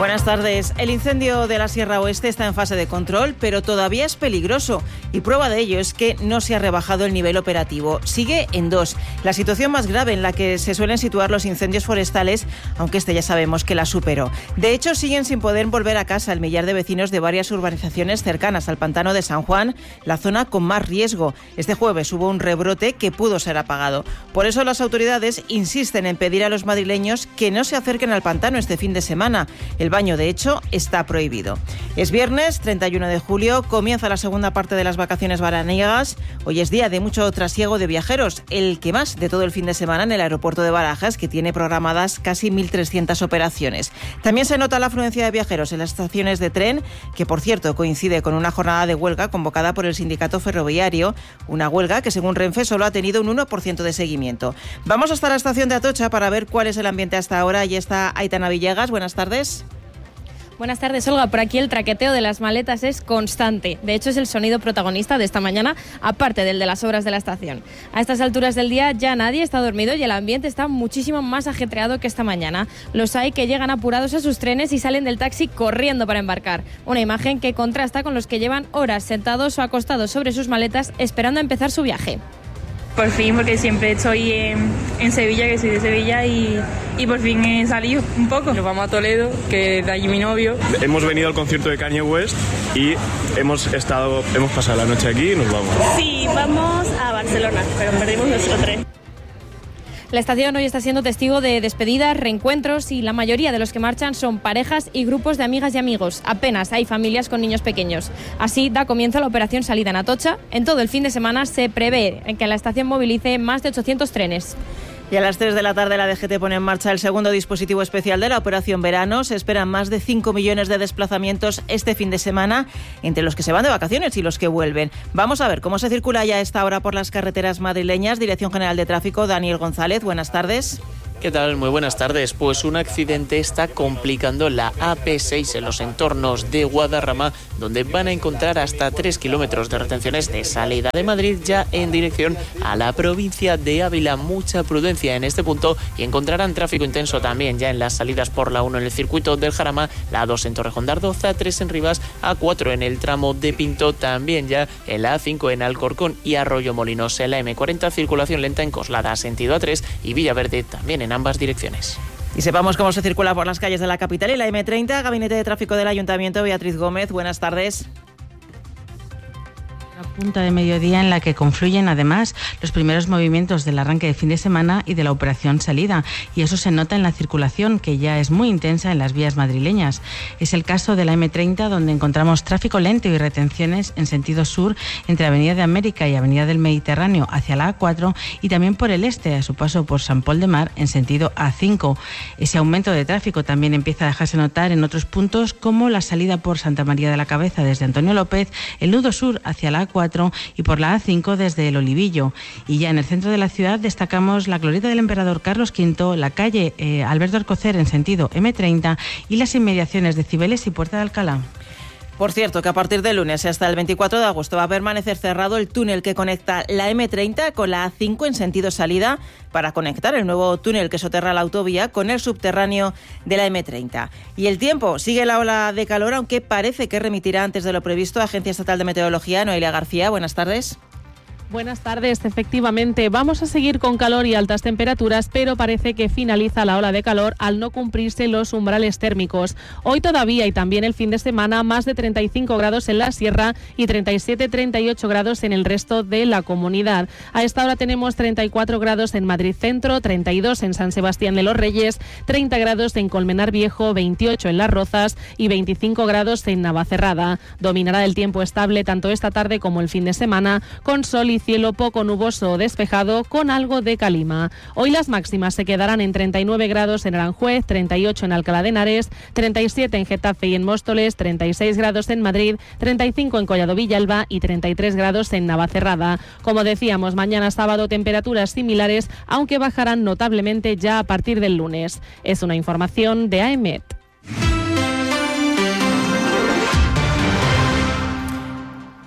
Buenas tardes. El incendio de la Sierra Oeste está en fase de control, pero todavía es peligroso. Y prueba de ello es que no se ha rebajado el nivel operativo. Sigue en 2. La situación más grave en la que se suelen situar los incendios forestales, aunque ya sabemos que la superó. De hecho, siguen sin poder volver a casa el millar de vecinos de varias urbanizaciones cercanas al pantano de San Juan, la zona con más riesgo. Este jueves hubo un rebrote que pudo ser apagado. Por eso las autoridades insisten en pedir a los madrileños que no se acerquen al pantano este fin de semana. El baño, de hecho, está prohibido. Es viernes, 31 de julio, comienza la segunda parte de las vacaciones veraniegas. Hoy es día de mucho trasiego de viajeros, el que más de todo el fin de semana en el aeropuerto de Barajas, que tiene programadas casi 1.300 operaciones. También se nota la afluencia de viajeros en las estaciones de tren, que por cierto coincide con una jornada de huelga convocada por el sindicato ferroviario, una huelga que según Renfe solo ha tenido un 1% de seguimiento. Vamos hasta la estación de Atocha para ver cuál es el ambiente hasta ahora. Allí está Aitana Villegas. Buenas tardes. Buenas tardes, Olga. Por aquí el traqueteo de las maletas es constante. De hecho, es el sonido protagonista de esta mañana, aparte del de las obras de la estación. A estas alturas del día ya nadie está dormido y el ambiente está muchísimo más ajetreado que esta mañana. Los hay que llegan apurados a sus trenes y salen del taxi corriendo para embarcar. Una imagen que contrasta con los que llevan horas sentados o acostados sobre sus maletas esperando a empezar su viaje. Por fin, porque siempre estoy en Sevilla, que soy de Sevilla, y por fin he salido un poco. Nos vamos a Toledo, que es de allí mi novio. Hemos venido al concierto de Kanye West y hemos pasado la noche aquí y nos vamos. Sí, vamos a Barcelona, pero perdimos nuestro tren. La estación hoy está siendo testigo de despedidas, reencuentros y la mayoría de los que marchan son parejas y grupos de amigas y amigos. Apenas hay familias con niños pequeños. Así da comienzo la operación Salida en Atocha. En todo el fin de semana se prevé que la estación movilice más de 800 trenes. Y a las 3 de la tarde la DGT pone en marcha el segundo dispositivo especial de la Operación Verano. Se esperan más de 5 millones de desplazamientos este fin de semana, entre los que se van de vacaciones y los que vuelven. Vamos a ver cómo se circula ya a esta hora por las carreteras madrileñas. Dirección General de Tráfico, Daniel González, buenas tardes. ¿Qué tal? Muy buenas tardes. Pues un accidente está complicando la AP6 en los entornos de Guadarrama, donde van a encontrar hasta 3 kilómetros de retenciones de salida de Madrid ya en dirección a la provincia de Ávila. Mucha prudencia en este punto y encontrarán tráfico intenso también ya en las salidas por la 1 en el circuito del Jarama, la 2 en Torrejón de Ardoza, A3 en Rivas, A4 en el tramo de Pinto, también ya en la A5 en Alcorcón y Arroyo Molinos. En la M40 circulación lenta en Coslada, sentido A3 y Villaverde también en ambas direcciones. Y sepamos cómo se circula por las calles de la capital y la M30. Gabinete de Tráfico del Ayuntamiento, Beatriz Gómez, buenas tardes. Punta de mediodía en la que confluyen además los primeros movimientos del arranque de fin de semana y de la operación salida, y eso se nota en la circulación, que ya es muy intensa en las vías madrileñas. Es el caso de la M30, donde encontramos tráfico lento y retenciones en sentido sur entre Avenida de América y Avenida del Mediterráneo hacia la A4 y también por el este a su paso por San Pol de Mar en sentido A5. Ese aumento de tráfico también empieza a dejarse notar en otros puntos, como la salida por Santa María de la Cabeza desde Antonio López, el nudo sur hacia la A4 y por la A5 desde el Olivillo. Y ya en el centro de la ciudad destacamos la glorieta del Emperador Carlos V, la calle Alberto Alcocer en sentido M30 y las inmediaciones de Cibeles y Puerta de Alcalá. Por cierto, que a partir del lunes hasta el 24 de agosto va a permanecer cerrado el túnel que conecta la M30 con la A5 en sentido salida para conectar el nuevo túnel que soterra la autovía con el subterráneo de la M30. Y el tiempo, sigue la ola de calor, aunque parece que remitirá antes de lo previsto. Agencia Estatal de Meteorología, Noelia García, buenas tardes. Buenas tardes. Efectivamente, vamos a seguir con calor y altas temperaturas, pero parece que finaliza la ola de calor al no cumplirse los umbrales térmicos. Hoy todavía y también el fin de semana, más de 35 grados en la sierra y 37-38 grados en el resto de la comunidad. A esta hora tenemos 34 grados en Madrid Centro, 32 en San Sebastián de los Reyes, 30 grados en Colmenar Viejo, 28 en Las Rozas y 25 grados en Navacerrada. Dominará el tiempo estable tanto esta tarde como el fin de semana, con sol y cielo poco nuboso o despejado con algo de calima. Hoy las máximas se quedarán en 39 grados en Aranjuez, 38 en Alcalá de Henares, 37 en Getafe y en Móstoles, 36 grados en Madrid, 35 en Collado Villalba y 33 grados en Navacerrada. Como decíamos, mañana sábado temperaturas similares, aunque bajarán notablemente ya a partir del lunes. Es una información de AEMET.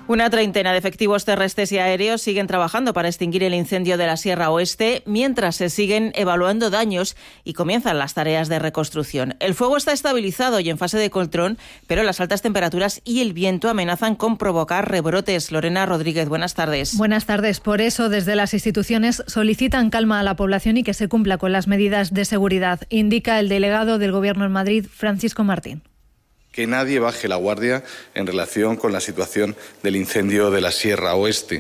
Una treintena de efectivos terrestres y aéreos siguen trabajando para extinguir el incendio de la Sierra Oeste mientras se siguen evaluando daños y comienzan las tareas de reconstrucción. El fuego está estabilizado y en fase de control, pero las altas temperaturas y el viento amenazan con provocar rebrotes. Lorena Rodríguez, buenas tardes. Buenas tardes. Por eso, desde las instituciones solicitan calma a la población y que se cumpla con las medidas de seguridad, indica el delegado del Gobierno en Madrid, Francisco Martín. Que nadie baje la guardia en relación con la situación del incendio de la Sierra Oeste.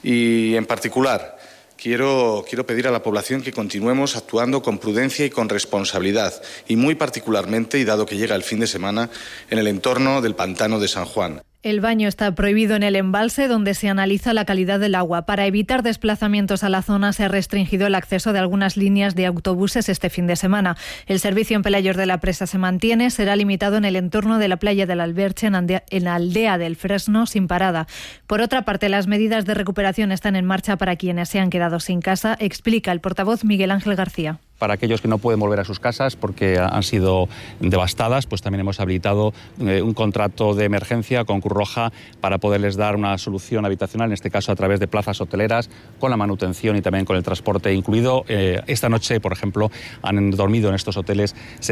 Y, en particular, quiero pedir a la población que continuemos actuando con prudencia y con responsabilidad, y muy particularmente, y dado que llega el fin de semana, en el entorno del pantano de San Juan. El baño está prohibido en el embalse, donde se analiza la calidad del agua. Para evitar desplazamientos a la zona se ha restringido el acceso de algunas líneas de autobuses este fin de semana. El servicio en Pelayos de la Presa se mantiene, será limitado en el entorno de la playa del Alberche, en la aldea del Fresno, sin parada. Por otra parte, las medidas de recuperación están en marcha para quienes se han quedado sin casa, explica el portavoz Miguel Ángel García. Para aquellos que no pueden volver a sus casas porque han sido devastadas, pues también hemos habilitado un contrato de emergencia con Cruz Roja para poderles dar una solución habitacional, en este caso a través de plazas hoteleras, con la manutención y también con el transporte incluido. Esta noche, por ejemplo, han dormido en estos hoteles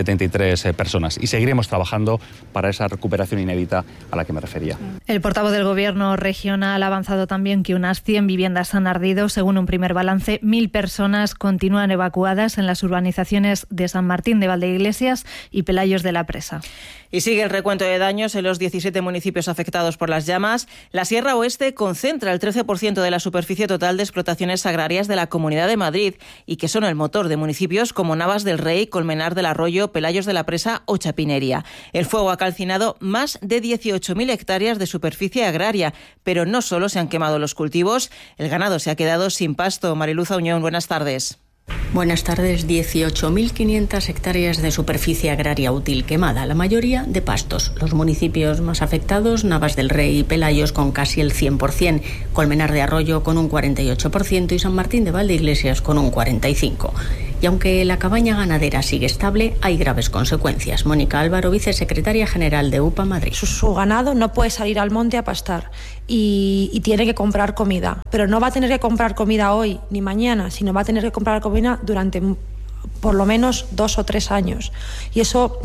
73 personas y seguiremos trabajando para esa recuperación inédita a la que me refería. El portavoz del Gobierno regional ha avanzado también que unas 100 viviendas han ardido. Según un primer balance, 1.000 personas continúan evacuadas en las urbanizaciones de San Martín de Valdeiglesias y Pelayos de la Presa. Y sigue el recuento de daños en los 17 municipios afectados por las llamas. La Sierra Oeste concentra el 13% de la superficie total de explotaciones agrarias de la Comunidad de Madrid y que son el motor de municipios como Navas del Rey, Colmenar del Arroyo, Pelayos de la Presa o Chapinería. El fuego ha calcinado más de 18.000 hectáreas de superficie agraria, pero no solo se han quemado los cultivos, el ganado se ha quedado sin pasto. Mariluz Auñón, buenas tardes. Buenas tardes. 18.500 hectáreas de superficie agraria útil quemada, la mayoría de pastos. Los municipios más afectados, Navas del Rey y Pelayos con casi el 100%, Colmenar de Arroyo con un 48% y San Martín de Valdeiglesias con un 45%. Y aunque la cabaña ganadera sigue estable, hay graves consecuencias. Mónica Álvaro, vicesecretaria general de UPA Madrid. Su ganado no puede salir al monte a pastar y tiene que comprar comida, pero no va a tener que comprar comida hoy ni mañana, sino va a tener que comprar comida durante por lo menos 2 o 3 años. Y eso,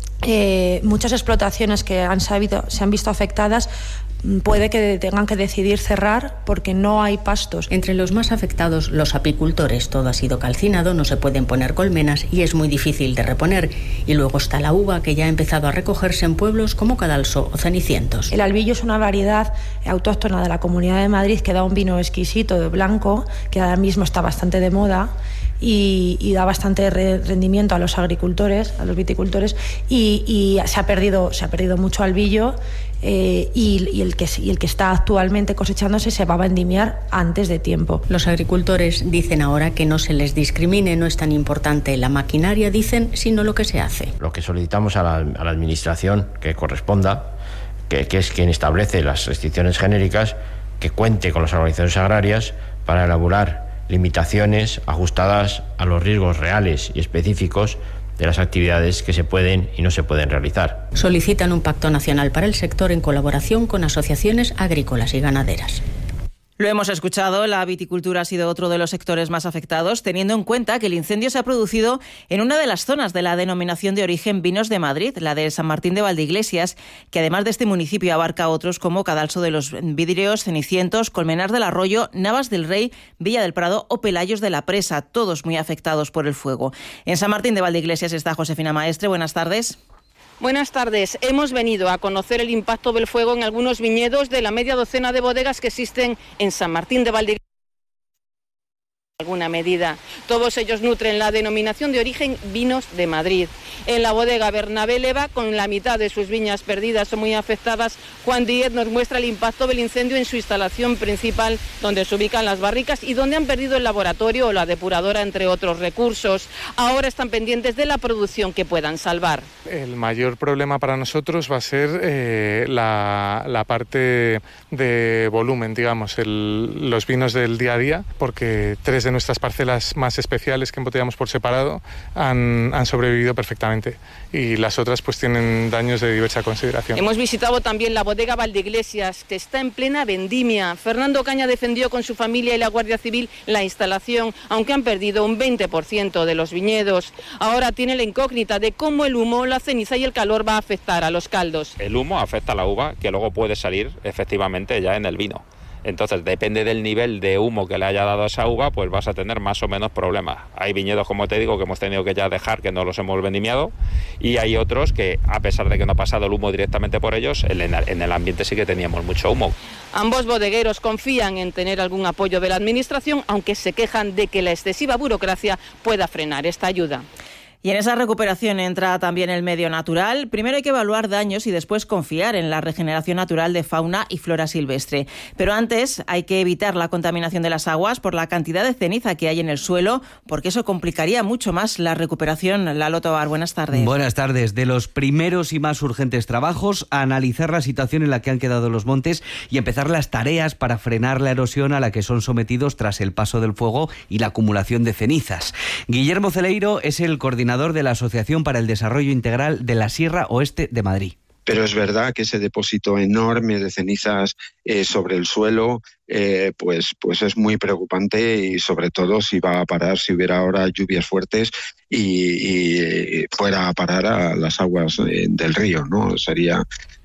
muchas explotaciones que se han visto afectadas puede que tengan que decidir cerrar porque no hay pastos. Entre los más afectados, los apicultores. Todo ha sido calcinado, no se pueden poner colmenas y es muy difícil de reponer. Y luego está la uva, que ya ha empezado a recogerse en pueblos como Cadalso o Cenicientos. El albillo es una variedad autóctona de la Comunidad de Madrid que da un vino exquisito de blanco, que ahora mismo está bastante de moda y da bastante rendimiento a los agricultores, a los viticultores, y se ha perdido mucho albillo. Y el que está actualmente cosechándose se va a vendimiar antes de tiempo. Los agricultores dicen ahora que no se les discrimine, no es tan importante la maquinaria, dicen, sino lo que se hace. Lo que solicitamos a la administración que corresponda, que es quien establece las restricciones genéricas, que cuente con las organizaciones agrarias para elaborar limitaciones ajustadas a los riesgos reales y específicos de las actividades que se pueden y no se pueden realizar. Solicitan un pacto nacional para el sector en colaboración con asociaciones agrícolas y ganaderas. Lo hemos escuchado, la viticultura ha sido otro de los sectores más afectados, teniendo en cuenta que el incendio se ha producido en una de las zonas de la denominación de origen Vinos de Madrid, la de San Martín de Valdeiglesias, que además de este municipio abarca otros como Cadalso de los Vidrios, Cenicientos, Colmenar del Arroyo, Navas del Rey, Villa del Prado o Pelayos de la Presa, todos muy afectados por el fuego. En San Martín de Valdeiglesias está Josefina Maestre. Buenas tardes. Buenas tardes. Hemos venido a conocer el impacto del fuego en algunos viñedos de la media docena de bodegas que existen en San Martín de Valdeiglesias. Alguna medida. Todos ellos nutren la denominación de origen Vinos de Madrid. En la bodega Bernabé Leva, con la mitad de sus viñas perdidas o muy afectadas, Juan Díez nos muestra el impacto del incendio en su instalación principal, donde se ubican las barricas y donde han perdido el laboratorio o la depuradora, entre otros recursos. Ahora están pendientes de la producción que puedan salvar. El mayor problema para nosotros va a ser la parte de volumen, digamos, los vinos del día a día, porque 3 de nuestras parcelas más especiales que embotellamos por separado han sobrevivido perfectamente y las otras pues tienen daños de diversa consideración. Hemos visitado también la bodega Valdeiglesias, que está en plena vendimia. Fernando Caña defendió con su familia y la Guardia Civil la instalación, aunque han perdido un 20% de los viñedos. Ahora tiene la incógnita de cómo el humo, la ceniza y el calor va a afectar a los caldos. El humo afecta a la uva, que luego puede salir efectivamente ya en el vino. Entonces, depende del nivel de humo que le haya dado a esa uva, pues vas a tener más o menos problemas. Hay viñedos, como te digo, que hemos tenido que ya dejar, que no los hemos vendimiado, y hay otros que, a pesar de que no ha pasado el humo directamente por ellos, en el ambiente sí que teníamos mucho humo. Ambos bodegueros confían en tener algún apoyo de la Administración, aunque se quejan de que la excesiva burocracia pueda frenar esta ayuda. Y en esa recuperación entra también el medio natural. Primero hay que evaluar daños y después confiar en la regeneración natural de fauna y flora silvestre. Pero antes hay que evitar la contaminación de las aguas por la cantidad de ceniza que hay en el suelo, porque eso complicaría mucho más la recuperación. Lalo Tobar, buenas tardes. Buenas tardes. De los primeros y más urgentes trabajos, a analizar la situación en la que han quedado los montes y empezar las tareas para frenar la erosión a la que son sometidos tras el paso del fuego y la acumulación de cenizas. Guillermo Celeiro es el coordinador de la Asociación para el Desarrollo Integral de la Sierra Oeste de Madrid. Pero es verdad que ese depósito enorme de cenizas sobre el suelo pues es muy preocupante, y sobre todo si va a parar, si hubiera ahora lluvias fuertes y fuera a parar a las aguas del río, ¿no? Sería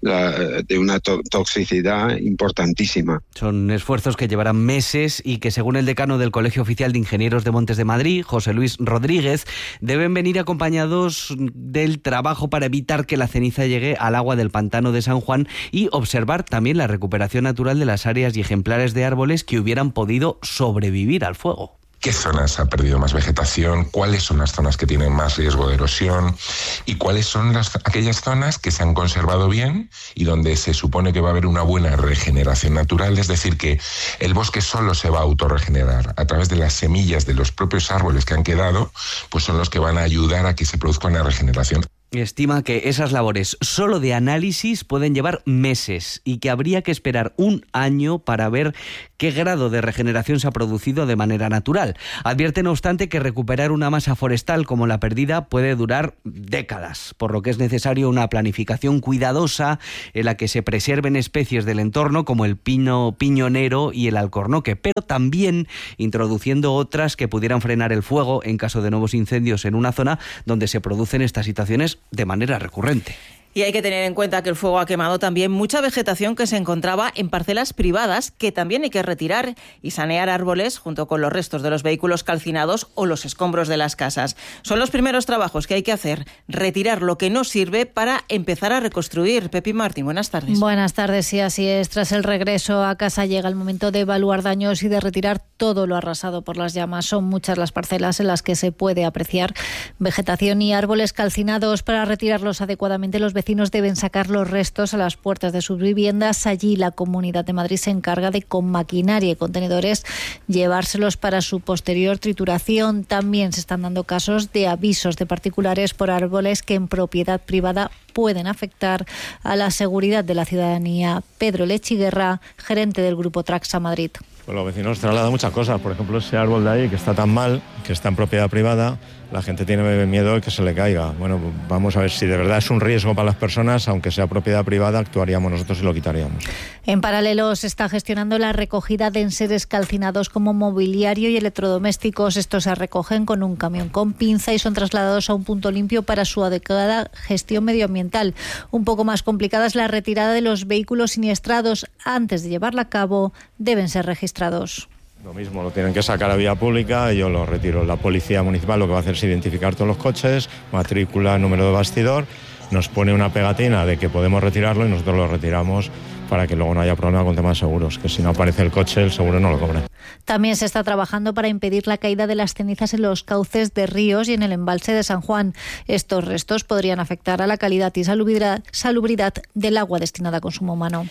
de una toxicidad importantísima. Son esfuerzos que llevarán meses y que, según el decano del Colegio Oficial de Ingenieros de Montes de Madrid, José Luis Rodríguez, deben venir acompañados del trabajo para evitar que la ceniza llegue al agua del pantano de San Juan y observar también la recuperación natural de las áreas y ejemplares de árboles que hubieran podido sobrevivir al fuego. ¿Qué zonas ha perdido más vegetación? ¿Cuáles son las zonas que tienen más riesgo de erosión? ¿Y cuáles son aquellas zonas que se han conservado bien y donde se supone que va a haber una buena regeneración natural? Es decir, que el bosque solo se va a autorregenerar a través de las semillas de los propios árboles que han quedado, pues son los que van a ayudar a que se produzca una regeneración. Estima que esas labores solo de análisis pueden llevar meses y que habría que esperar un año para ver qué grado de regeneración se ha producido de manera natural. Advierte, no obstante, que recuperar una masa forestal como la perdida puede durar décadas, por lo que es necesario una planificación cuidadosa en la que se preserven especies del entorno como el pino piñonero y el alcornoque, pero también introduciendo otras que pudieran frenar el fuego en caso de nuevos incendios en una zona donde se producen estas situaciones de manera recurrente. Y hay que tener en cuenta que el fuego ha quemado también mucha vegetación que se encontraba en parcelas privadas, que también hay que retirar y sanear árboles junto con los restos de los vehículos calcinados o los escombros de las casas. Son los primeros trabajos que hay que hacer, retirar lo que no sirve para empezar a reconstruir. Pepi Martín, buenas tardes. Buenas tardes, sí, así es. Tras el regreso a casa llega el momento de evaluar daños y de retirar todo lo arrasado por las llamas. Son muchas las parcelas en las que se puede apreciar vegetación y árboles calcinados. Para retirarlos adecuadamente, los vecinos deben sacar los restos a las puertas de sus viviendas. Allí la Comunidad de Madrid se encarga de, con maquinaria y contenedores, llevárselos para su posterior trituración. También se están dando casos de avisos de particulares por árboles que en propiedad privada pueden afectar a la seguridad de la ciudadanía. Pedro Lechiguerra, gerente del Grupo Traxa Madrid. Pues los vecinos trasladan muchas cosas. Por ejemplo, ese árbol de ahí que está tan mal, que está en propiedad privada, la gente tiene miedo de que se le caiga. Bueno, vamos a ver si de verdad es un riesgo para las personas, aunque sea propiedad privada, actuaríamos nosotros y lo quitaríamos. En paralelo se está gestionando la recogida de enseres calcinados como mobiliario y electrodomésticos. Estos se recogen con un camión con pinza y son trasladados a un punto limpio para su adecuada gestión medioambiental. Un poco más complicada es la retirada de los vehículos siniestrados. Antes de llevarla a cabo, deben ser registrados. Lo mismo, lo tienen que sacar a vía pública y yo lo retiro. La policía municipal lo que va a hacer es identificar todos los coches, matrícula, número de bastidor, nos pone una pegatina de que podemos retirarlo y nosotros lo retiramos para que luego no haya problema con temas de seguros, que si no aparece el coche, el seguro no lo cobra. También se está trabajando para impedir la caída de las cenizas en los cauces de ríos y en el embalse de San Juan. Estos restos podrían afectar a la calidad y salubridad del agua destinada a consumo humano.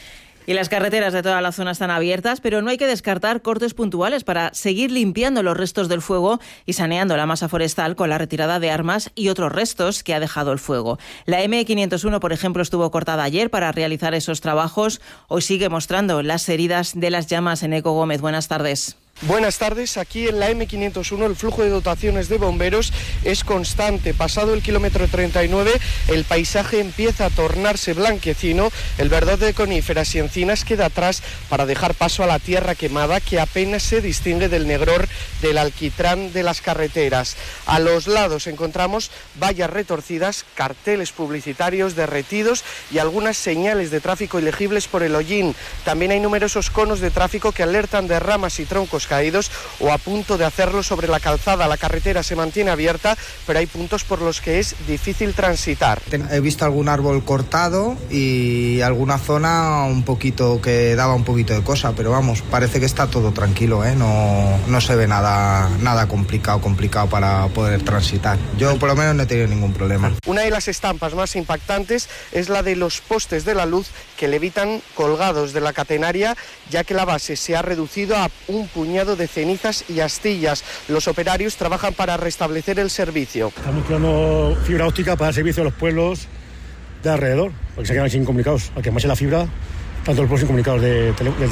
Y las carreteras de toda la zona están abiertas, pero no hay que descartar cortes puntuales para seguir limpiando los restos del fuego y saneando la masa forestal con la retirada de armas y otros restos que ha dejado el fuego. La M501, por ejemplo, estuvo cortada ayer para realizar esos trabajos. Hoy sigue mostrando las heridas de las llamas. Eneco Gómez, buenas tardes. Buenas tardes. Aquí en la M501 el flujo de dotaciones de bomberos es constante. Pasado el kilómetro 39 el paisaje empieza a tornarse blanquecino. El verdor de coníferas y encinas queda atrás para dejar paso a la tierra quemada que apenas se distingue del negror del alquitrán de las carreteras. A los lados encontramos vallas retorcidas, carteles publicitarios derretidos y algunas señales de tráfico ilegibles por el hollín. También hay numerosos conos de tráfico que alertan de ramas y troncos caídos o a punto de hacerlo sobre la calzada. La carretera se mantiene abierta, pero hay puntos por los que es difícil transitar. He visto algún árbol cortado y alguna zona un poquito que daba un poquito de cosa, pero vamos, parece que está todo tranquilo, no se ve nada complicado para poder transitar. Yo por lo menos no he tenido ningún problema. Una de las estampas más impactantes es la de los postes de la luz que levitan colgados de la catenaria, ya que la base se ha reducido a un puñado de cenizas y astillas. Los operarios trabajan para restablecer el servicio. Estamos creando fibra óptica para el servicio de los pueblos de alrededor, porque se quedan sin comunicados. Al que más la fibra, tanto los pueblos sin comunicados de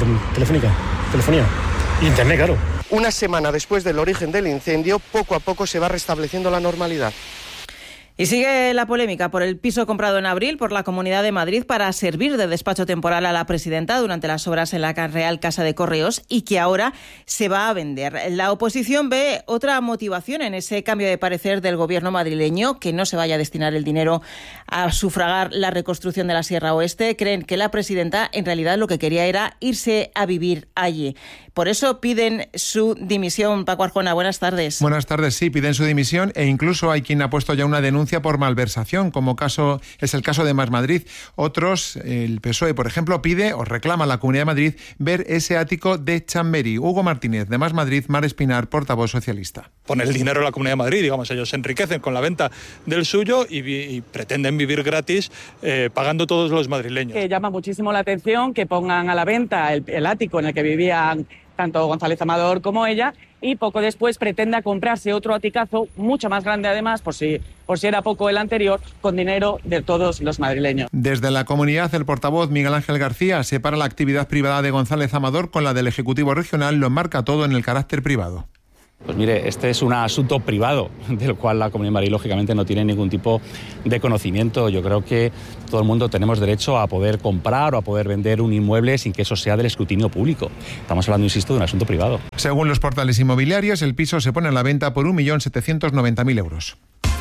telefonía y internet, claro. Una semana después del origen del incendio, poco a poco se va restableciendo la normalidad. Y sigue la polémica por el piso comprado en abril por la Comunidad de Madrid para servir de despacho temporal a la presidenta durante las obras en la Real Casa de Correos y que ahora se va a vender. La oposición ve otra motivación en ese cambio de parecer del gobierno madrileño, que no se vaya a destinar el dinero a sufragar la reconstrucción de la Sierra Oeste. Creen que la presidenta en realidad lo que quería era irse a vivir allí. Por eso piden su dimisión. Paco Arjona, buenas tardes. Buenas tardes, sí, piden su dimisión e incluso hay quien ha puesto ya una denuncia por malversación, como es el caso de Más Madrid. Otros, el PSOE, por ejemplo, pide o reclama a la Comunidad de Madrid ver ese ático de Chamberí. Hugo Martínez, de Más Madrid, Mar Espinar, portavoz socialista. Poner el dinero a la Comunidad de Madrid, digamos, ellos se enriquecen con la venta del suyo y pretenden vivir gratis pagando todos los madrileños. Que llama muchísimo la atención que pongan a la venta el ático en el que vivían tanto González Amador como ella, y poco después pretenda comprarse otro aticazo, mucho más grande además, por si era poco el anterior, con dinero de todos los madrileños. Desde la comunidad, el portavoz Miguel Ángel García separa la actividad privada de González Amador con la del Ejecutivo Regional, lo enmarca todo en el carácter privado. Pues mire, este es un asunto privado del cual la Comunidad de Madrid lógicamente no tiene ningún tipo de conocimiento. Yo creo que todo el mundo tenemos derecho a poder comprar o a poder vender un inmueble sin que eso sea del escrutinio público. Estamos hablando, insisto, de un asunto privado. Según los portales inmobiliarios, el piso se pone a la venta por 1.790.000 euros.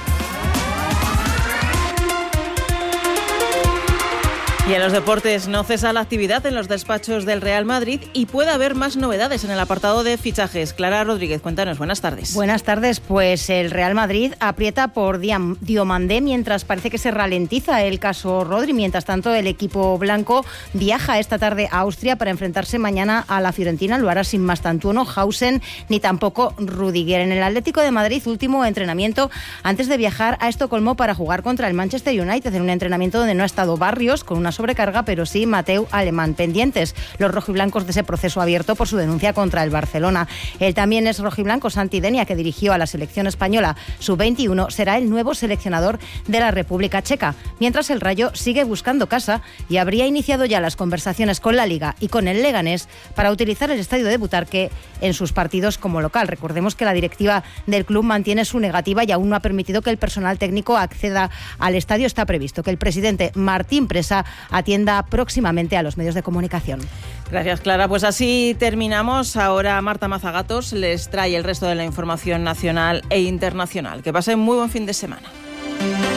Y en los deportes no cesa la actividad en los despachos del Real Madrid y puede haber más novedades en el apartado de fichajes. Clara Rodríguez, cuéntanos, buenas tardes. Buenas tardes, pues el Real Madrid aprieta por Diomandé mientras parece que se ralentiza el caso Rodri. Mientras tanto, el equipo blanco viaja esta tarde a Austria para enfrentarse mañana a la Fiorentina. Lo hará sin Mastantuono, Hausen ni tampoco Rudiger. En el Atlético de Madrid, último entrenamiento antes de viajar a Estocolmo para jugar contra el Manchester United en un entrenamiento donde no ha estado Barrios con una sobrecarga, pero sí Mateu Alemán. Pendientes los rojiblancos de ese proceso abierto por su denuncia contra el Barcelona. Él también es rojiblanco. Santi Denia, que dirigió a la selección española sub-21, será el nuevo seleccionador de la República Checa. Mientras el Rayo sigue buscando casa y habría iniciado ya las conversaciones con la Liga y con el Leganés para utilizar el estadio de Butarque en sus partidos como local. Recordemos que la directiva del club mantiene su negativa y aún no ha permitido que el personal técnico acceda al estadio. Está previsto que el presidente Martín Presa atienda próximamente a los medios de comunicación. Gracias, Clara. Pues así terminamos. Ahora Marta Mazagatos les trae el resto de la información nacional e internacional. Que pasen muy buen fin de semana.